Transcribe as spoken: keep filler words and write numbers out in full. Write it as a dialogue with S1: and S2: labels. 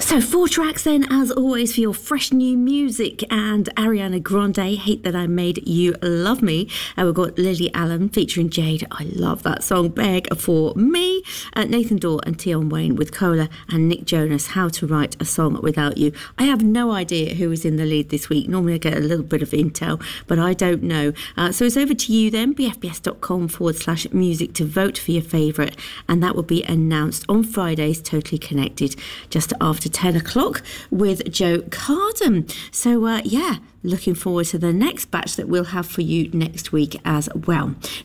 S1: So four tracks then, as always, for your fresh new music. And Ariana Grande, Hate That I Made You Love Me. And we've got Lily Allen featuring Jade. I love that song. Beg for Me. Uh, Nathan Dawe and Tion Wayne with Cola. And Nick Jonas, How to Write a Song Without You. I have no idea who is in the lead this week. Normally I get a little bit of intel, but I don't know. Uh, so it's over to you then, bfbs.com forward slash music to vote for your favourite. And that will be announced on Friday's Totally Connected, just after ten o'clock with Joe Carden. So uh, yeah, looking forward to the next batch that we'll have for you next week as well.